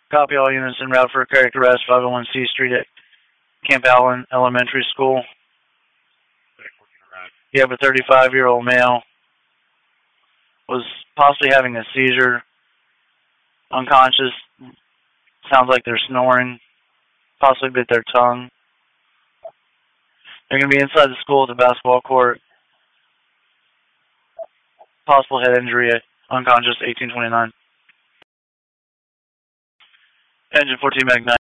Copy, all units en route for cardiac arrest, 501 C Street at Camp Allen Elementary School. You have a 35-year-old male. Was possibly having a seizure. Unconscious. Sounds like they're snoring. Possibly bit their tongue. They're going to be inside the school at the basketball court. Possible head injury, unconscious, 1829. Engine 14 Mag 9.